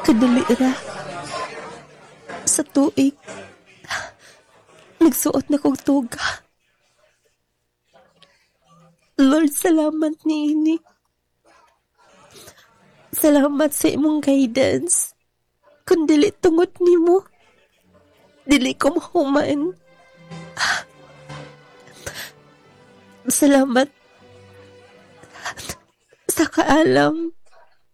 Kadali ra. Sa tuig, nagsuot na kong tuga. Lord, salamat niini. Salamat sa imong guidance. Kung dili tungod nimo, dili ko mahuman. Salamat sa kaalam